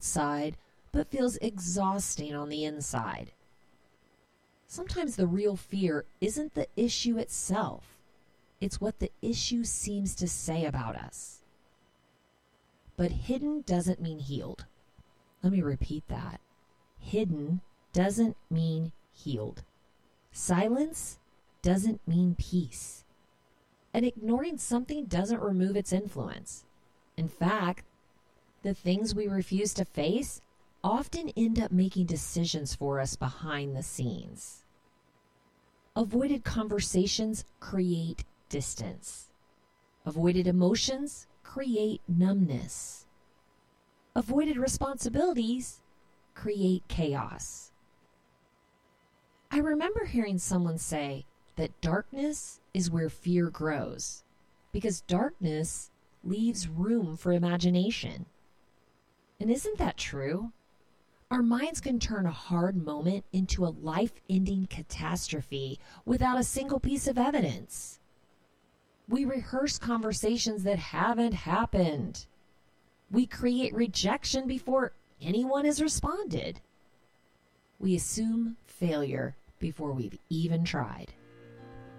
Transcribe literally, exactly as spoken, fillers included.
outside, but feels exhausting on the inside. Sometimes the real fear isn't the issue itself. It's what the issue seems to say about us. But hidden doesn't mean healed. Let me repeat that. Hidden doesn't mean healed. Silence doesn't mean peace. And ignoring something doesn't remove its influence. In fact, the things we refuse to face often end up making decisions for us behind the scenes. Avoided conversations create distance. Avoided emotions create numbness. Avoided responsibilities create chaos. I remember hearing someone say that darkness is where fear grows, because darkness leaves room for imagination. And isn't that true? Our minds can turn a hard moment into a life-ending catastrophe without a single piece of evidence. We rehearse conversations that haven't happened. We create rejection before anyone has responded. We assume failure before we've even tried.